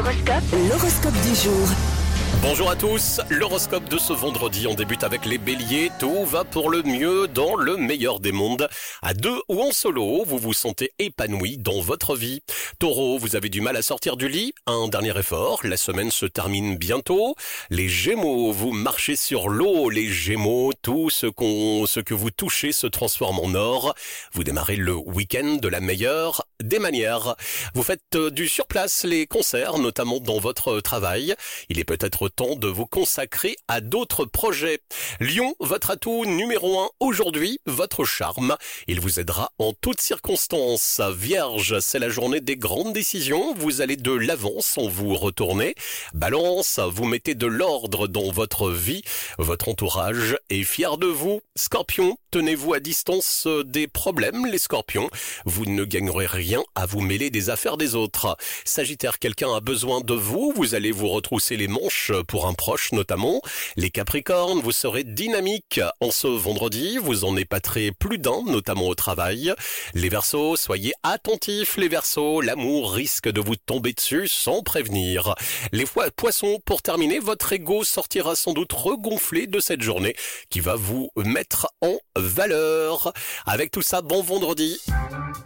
L'horoscope du jour. Bonjour à tous, l'horoscope de ce vendredi, on débute avec les béliers, tout va pour le mieux dans le meilleur des mondes. À deux ou en solo, vous vous sentez épanoui dans votre vie. Taureau, vous avez du mal à sortir du lit, un dernier effort, la semaine se termine bientôt. Les gémeaux, vous marchez sur l'eau, les gémeaux, tout ce que vous touchez se transforme en or. Vous démarrez le week-end de la meilleure des manières. Vous faites du surplace, les concerts, notamment dans votre travail. Il est peut-être temps de vous consacrer à d'autres projets. Lion, votre atout numéro 1 aujourd'hui, votre charme. Il vous aidera en toutes circonstances. Vierge, c'est la journée des grandes décisions. Vous allez de l'avant sans vous retourner. Balance, vous mettez de l'ordre dans votre vie. Votre entourage est fier de vous. Scorpion, tenez-vous à distance des problèmes, les scorpions. Vous ne gagnerez rien à vous mêler des affaires des autres. Sagittaire, quelqu'un a besoin de vous. Vous allez vous retrousser les manches pour un proche notamment. Les Capricornes, vous serez dynamique en ce vendredi, vous en épaterez plus d'un, notamment au travail. Les Verseaux, soyez attentifs les Verseaux, l'amour risque de vous tomber dessus sans prévenir. Les Poissons, pour terminer, votre ego sortira sans doute regonflé de cette journée qui va vous mettre en valeur. Avec tout ça, bon vendredi.